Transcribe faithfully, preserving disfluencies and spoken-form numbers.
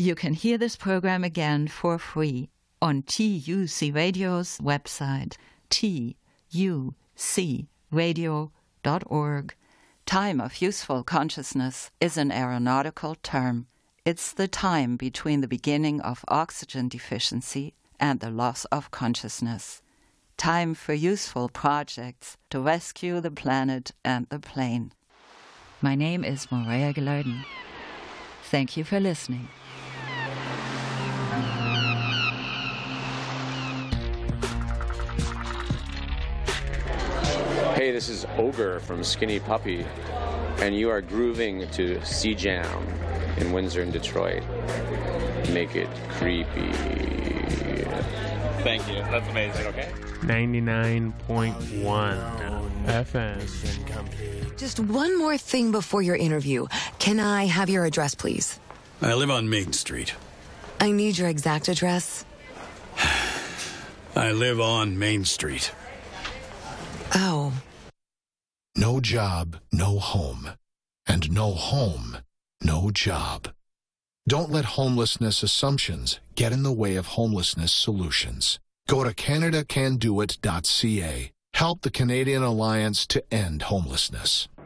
You can hear this program again for free on T U C Radio's website, T U C radio dot org. Time of useful consciousness is an aeronautical term. It's the time between the beginning of oxygen deficiency and the loss of consciousness. Time for useful projects to rescue the planet and the plane. My name is Maria Gelarden. Thank you for listening. Hey, this is Ogre from Skinny Puppy, and you are grooving to Sea Jam in Windsor and Detroit. Make it creepy. Thank you. That's amazing. Okay. ninety-nine point one F M. Just one more thing before your interview. Can I have your address, please? I live on Main Street. I need your exact address. I live on Main Street. Oh. No job, no home. And no home, no job. Don't let homelessness assumptions get in the way of homelessness solutions. Go to Canada Can Do It dot C A. Help the Canadian Alliance to End Homelessness.